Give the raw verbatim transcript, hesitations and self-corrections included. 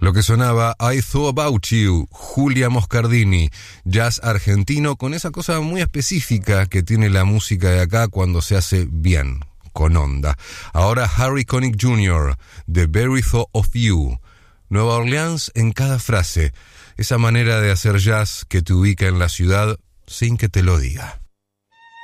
Lo que sonaba I Thought About You, Julia Moscardini, jazz argentino con esa cosa muy específica que tiene la música de acá cuando se hace bien, con onda. Ahora Harry Connick junior, The Very Thought of You, Nueva Orleans en cada frase, esa manera de hacer jazz que te ubica en la ciudad sin que te lo diga.